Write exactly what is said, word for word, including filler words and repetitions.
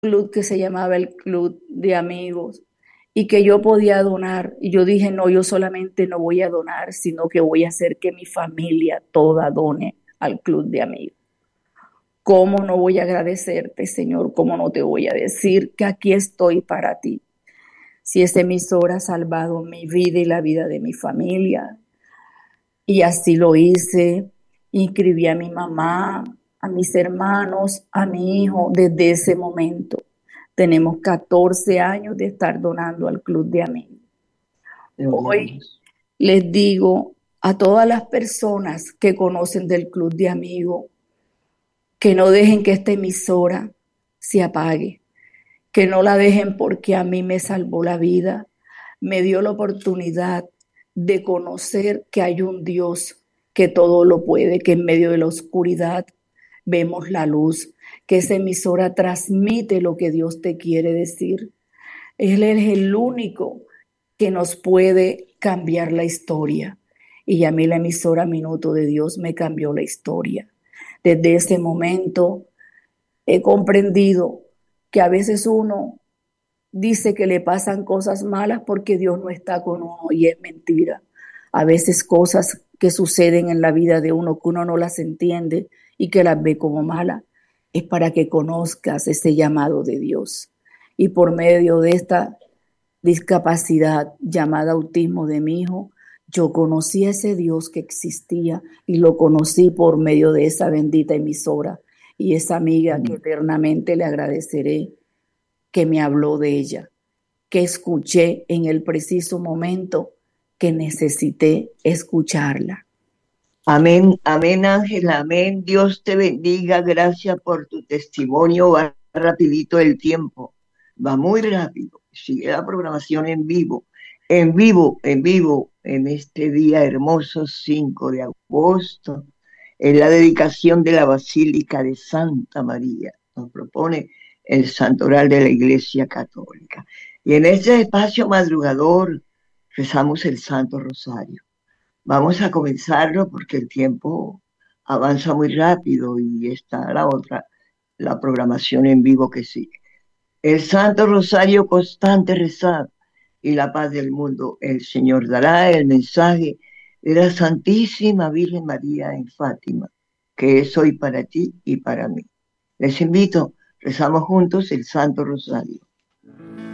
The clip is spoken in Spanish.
club que se llamaba el Club de Amigos y que yo podía donar. Y yo dije, no, yo solamente no voy a donar, sino que voy a hacer que mi familia toda done al Club de Amigos. ¿Cómo no voy a agradecerte, Señor? ¿Cómo no te voy a decir que aquí estoy para ti? Si esa emisora ha salvado mi vida y la vida de mi familia. Y así lo hice. Inscribí a mi mamá, a mis hermanos, a mi hijo desde ese momento. Tenemos catorce años de estar donando al Club de Amigos. Gloria a Hoy Dios. les digo a todas las personas que conocen del Club de Amigos que no dejen que esta emisora se apague, que no la dejen porque a mí me salvó la vida, me dio la oportunidad de conocer que hay un Dios que todo lo puede, que en medio de la oscuridad vemos la luz, que esa emisora transmite lo que Dios te quiere decir. Él es el único que nos puede cambiar la historia. Y a mí la emisora Minuto de Dios me cambió la historia. Desde ese momento he comprendido que a veces uno dice que le pasan cosas malas porque Dios no está con uno y es mentira. A veces cosas que suceden en la vida de uno que uno no las entiende y que las ve como malas es para que conozcas ese llamado de Dios. Y por medio de esta discapacidad llamada autismo de mi hijo, yo conocí a ese Dios que existía y lo conocí por medio de esa bendita emisora y esa amiga que Mm. eternamente le agradeceré que me habló de ella, que escuché en el preciso momento que necesité escucharla. Amén, amén, Ángela, amén. Dios te bendiga. Gracias por tu testimonio. Va rapidito el tiempo. Va muy rápido. Sigue la programación en vivo. En vivo, en vivo, en este día hermoso cinco de agosto, en la dedicación de la Basílica de Santa María. Nos propone el santoral de la Iglesia Católica. Y en este espacio madrugador rezamos el Santo Rosario. Vamos a comenzarlo porque el tiempo avanza muy rápido y está la otra, la programación en vivo que sigue. El Santo Rosario constante rezar y la paz del mundo. El Señor dará el mensaje de la Santísima Virgen María en Fátima, que es hoy para ti y para mí. Les invito, rezamos juntos el Santo Rosario.